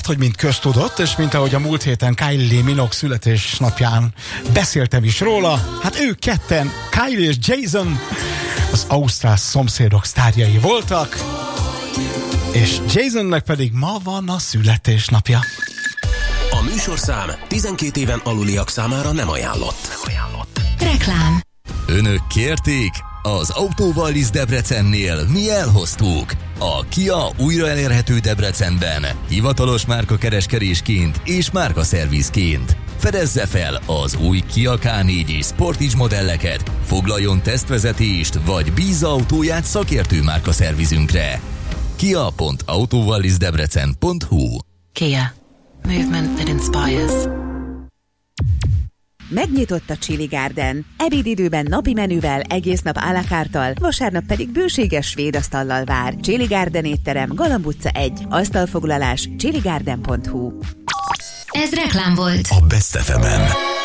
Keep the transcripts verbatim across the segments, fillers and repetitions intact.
hogy mint köztudott, és mint ahogy a múlt héten Kylie Minogue születésnapján beszéltem is róla, hát ők ketten, Kylie és Jason, az ausztrál szomszédok sztárjai voltak, és Jasonnek pedig ma van a születésnapja. A műsorszám tizenkét éven aluliak számára nem ajánlott. Nem ajánlott. Reklám. Önök kérték? Az Autóvallis Debrecennél mi elhoztuk. A Kia újra elérhető Debrecenben, hivatalos márkakereskedésként és márkaszervizként. Fedezze fel az új Kia ká négy és Sportage modelleket, foglaljon tesztvezetést, vagy bízza autóját szakértő márkaszervizünkre. kia pont autovallisdebrecen pont hu. Kia. Movement that inspires. Megnyitott a Chili Garden. Ebédidőben napi menüvel, egész nap à la carte-tal, vasárnap pedig bőséges svéd asztallal vár. Chili Garden étterem, Galamb utca egy. Asztalfoglalás chiligarden pont hu. Ez reklám volt. A Best ef emen.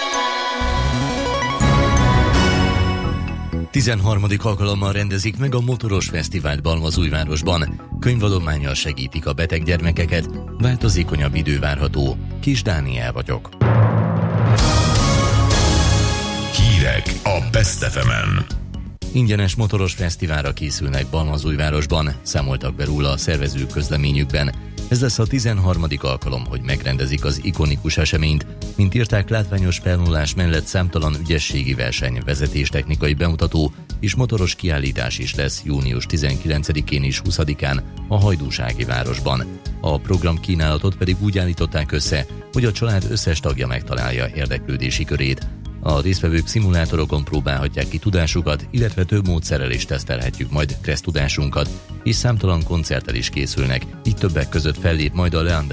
tizenharmadik alkalommal rendezik meg a Motoros Fesztivált Balmazújvárosban. Könyvalománnyal segítik a beteg gyermekeket, változékonyabb idő várható. Kis Dániel vagyok. Hírek a Best ef emen. Ingyenes motoros fesztiválra készülnek Balmazújvárosban, számoltak be róla a szervezők közleményükben. Ez lesz a tizenharmadik alkalom, hogy megrendezik az ikonikus eseményt. Mint írták, látványos felvonulás mellett számtalan ügyességi verseny, vezetéstechnikai bemutató és motoros kiállítás is lesz június tizenkilencedikén és huszadikán a Hajdúsági városban. A program kínálatot pedig úgy állították össze, hogy a család összes tagja megtalálja érdeklődési körét. A résztvevők szimulátorokon próbálhatják ki tudásukat, illetve több módszerrel is tesztelhetjük majd kressz tudásunkat, és számtalan koncerttel is készülnek, így többek között fellép majd a Leander